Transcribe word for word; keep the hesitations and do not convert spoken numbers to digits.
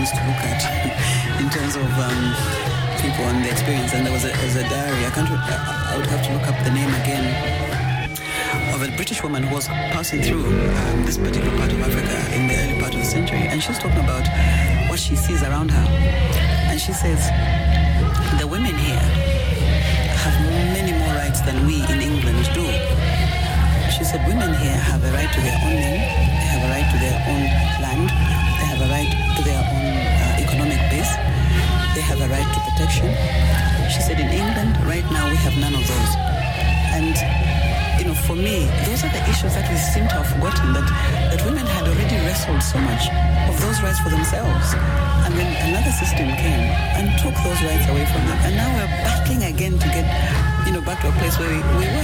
used to look at in terms of um, people and the experience. And there was a, there was a diary, I can't, I would have to look up the name again, of a British woman who was passing through um, this particular part of Africa in the early part of the century. And she was talking about what she sees around her. And she says, the women here have many more rights than we in England do. She said women here have a right to their own name, they have a right to their own land, they have a right to their own uh, economic base, they have a right to protection. She said in England, right now, we have none of those. And, you know, for me, those are the issues that we seem to have forgotten, that, that women had already wrestled so much of those rights for themselves. And then another system came and took those rights away from them. And now we're battling again to get, you know, back to a place where we, we were.